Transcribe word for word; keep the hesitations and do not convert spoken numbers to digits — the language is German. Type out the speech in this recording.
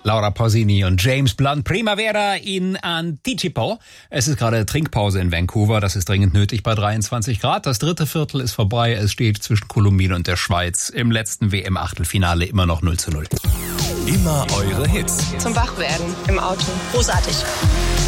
Laura Pausini und James Blunt. Primavera in Anticipo. Es ist gerade Trinkpause in Vancouver. Das ist dringend nötig bei dreiundzwanzig Grad. Das dritte Viertel ist vorbei. Es steht zwischen Kolumbien und der Schweiz im letzten W M-Achtelfinale immer noch null zu null. Immer eure Hits. Zum Wachwerden im Auto. Großartig.